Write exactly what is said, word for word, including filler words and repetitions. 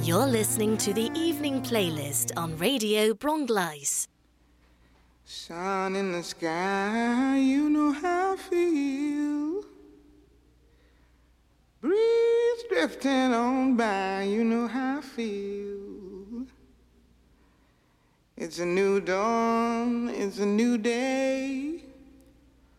You're listening to the evening playlist on Radio Bronglais. Sun in the sky, you know how I feel. Breeze drifting on by, you know how I feel. It's a new dawn, it's a new day.